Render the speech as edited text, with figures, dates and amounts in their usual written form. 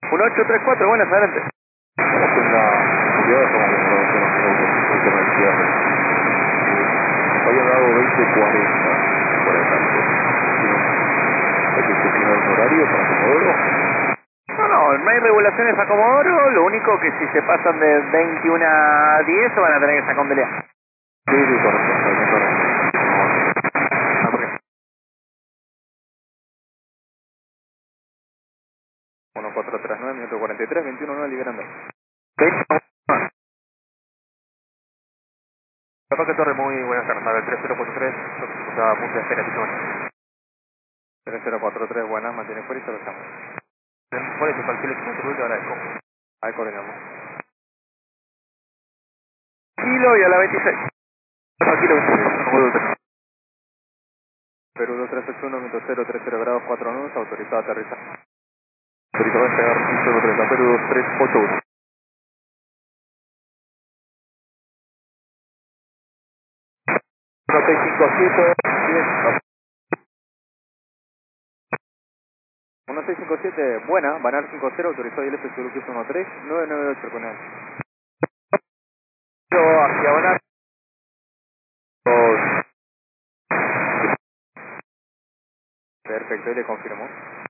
1834, buenas, adelante. Estamos en la ciudad, estamos en la zona el tema del cierre. Nos habían dado 20:40 por el tanto. ¿Hay que determinar un horario para Comodoro? No hay regulaciones a Comodoro, lo único que si se pasan de 21 a 10 van a tener que sacar un pelea. Sí, correcto, correcto. 1439, minuto 43, 21-9 liberando. Capaz que Torre, muy buenas tardes, a ver, 3043, a punto de espera, piso 3043, buenas, mantiene fuera y se lo llamo. ¿Cuál es tu perfil de control? Te agradezco. Ahí coordinamos. Kilo y a la 26. Aquí lo 26, Comodoro. Perú 2381, minuto 030 grados 4 nudos, autorizado a aterrizar. Autorizado a despegar, piso 30, Perú 2381. 1657, 1657, buena, Banar 50, autorizado y el F Zulu 13, 998 con él. hacia Banar. Perfecto, y le confirmo.